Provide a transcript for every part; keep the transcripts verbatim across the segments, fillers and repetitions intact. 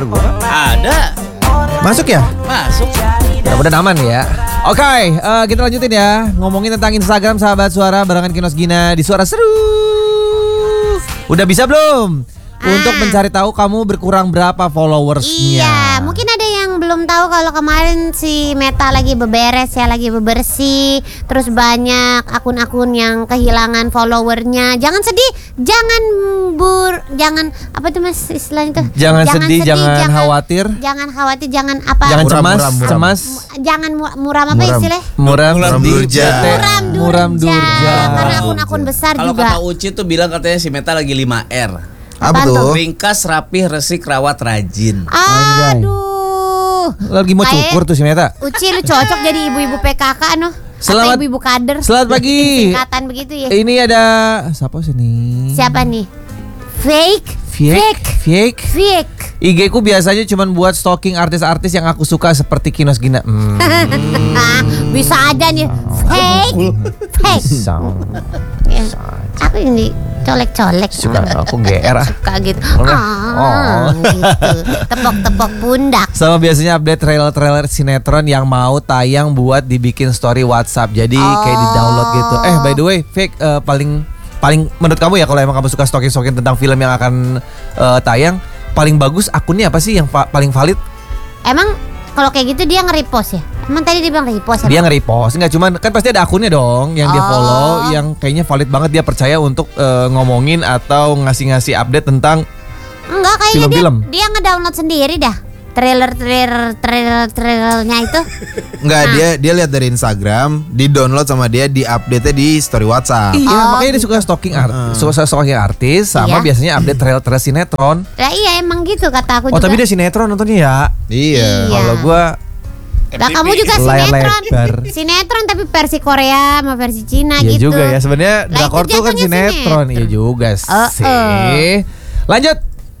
Ada. Masuk ya? Masuk. Mudah-mudahan aman ya. Oke, okay, uh, kita lanjutin ya. Ngomongin tentang Instagram sahabat suara barengan Kinos Gina di Suara Seru. Udah bisa belum? Untuk Ah. mencari tahu kamu berkurang berapa followersnya. Iya, mungkin ada yang belum tahu kalau kemarin si Meta lagi beberes ya, lagi bebersih. Terus banyak akun-akun yang kehilangan followernya. Jangan sedih, jangan bur, jangan apa tuh mas istilahnya tuh? Jangan sedih, jangan khawatir. Jangan khawatir, jangan apa? Jangan Muram, cemas, muram, muram. cemas. Jangan mu- muram apa Muram. istilahnya? Muram, Muram di- durja. Muram durja. Muram durja. Karena akun-akun besar Kalau juga. kata Uci tuh bilang katanya si Meta lagi lima R. Apa Apaan tuh? Ringkas, rapih, resik, rawat, rajin. Aduh. Lagi mau Kayak- cukur tuh si Meta. Uci lu cocok jadi ibu-ibu P K K no. Selamat- Atau ibu-ibu kader. Selamat pagi. Singkatan begitu ya. Ini ada siapa sini? Siapa nih? Fake. Fake. Fake. Fake. I G ku biasanya cuman buat stalking artis-artis yang aku suka seperti Kinos Gina. Hmm. Ah, bisa aja nih. Fake. Fake. Bisa. Ya, aku ini colek-colek. Suka aku G R ah. Suka gitu. Oke. Ah, gitu. Tepok-tepok pundak. Sama biasanya update trailer-trailer sinetron yang mau tayang buat dibikin story WhatsApp. Jadi kayak di download gitu. Eh by the way, Fake eh, paling paling menurut kamu ya kalau emang kamu suka stalking-stalking tentang film yang akan eh, tayang, paling bagus akunnya apa sih yang va- paling valid? Emang kalau kayak gitu dia nge-repost ya? Emang tadi dia bilang repost ya? Dia nge-repost, nggak cuman kan pasti ada akunnya dong yang dia Oh. follow, yang kayaknya valid banget dia percaya untuk eh, ngomongin atau ngasih-ngasih update tentang Enggak, kayaknya dia, Film-film. dia nge-download sendiri dah. Trailer-trailer trailer-trailernya itu. Enggak, dia dia lihat dari Instagram, di-download sama dia, di-update-nya di story WhatsApp. Iya, Oh, makanya dia suka stalking art, suka stalking artis Iya. sama biasanya update trailer-trailer sinetron. Lah iya emang gitu kata aku Oh, juga. tapi dia sinetron nontonnya ya. Iya. Iya. Kalau gua Lah kamu juga Layar sinetron. lebar. Sinetron tapi versi Korea sama versi Cina iya gitu. juga ya. Sebenarnya Lah, drakor itu tuh kan jatuhnya sinetron. Iya sinetron. juga Oh, sih. oh. Lanjut.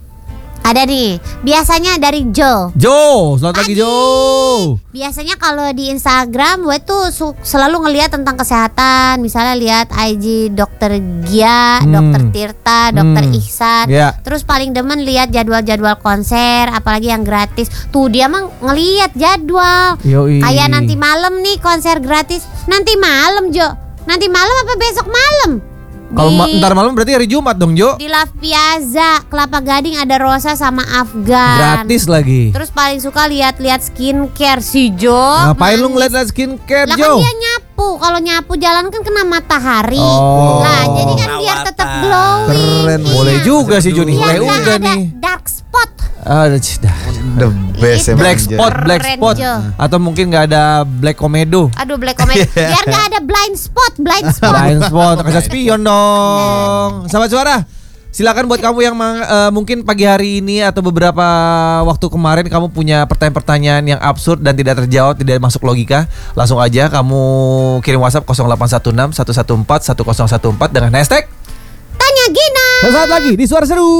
Ada nih, biasanya dari Joe. Jo, selamat pagi Pagi. Jo. Biasanya kalau di Instagram gue tuh su- selalu ngelihat tentang kesehatan. Misalnya lihat I G Dokter Gia, Hmm. Dokter Tirta, Dokter Hmm. Ihsan. Ya. Terus paling demen lihat jadwal-jadwal konser, apalagi yang gratis. Tuh dia mah ngelihat jadwal. Yoi. Kayak nanti malam nih konser gratis. Nanti malam Jo. Nanti malam apa besok malam? Kalau Di- ma- ntar malam berarti hari Jumat dong Jo. Di Love Piazza, Kelapa Gading ada Rosa sama Afgan. Gratis lagi. Terus paling suka lihat-lihat skincare si Jo. Ngapain lu manis. ngeliat skincare Lah Jo? kan dia nyapu. Kalau nyapu jalan kan kena matahari. Oh. Lah jadi kan biar tetap glowing. Keren. Iya. Boleh juga sih Juni. Iya, Boleh nggak juga ada nih. dark spot. Ah, dah. The best emang. Black spot, Keren, black spot. Jo. Atau mungkin nggak ada black komedo. Aduh black comedy. Biar nggak ada blind spot, blind spot. Blind spot, kasih spion dong. Sahabat suara, silakan buat kamu yang mang- eh, mungkin pagi hari ini atau beberapa waktu kemarin kamu punya pertanyaan-pertanyaan yang absurd dan tidak terjawab, tidak masuk logika, langsung aja kamu kirim WhatsApp nol delapan satu enam satu satu empat satu nol satu empat dengan hashtag Tanya Gina. sesaat lagi di Suara Seru.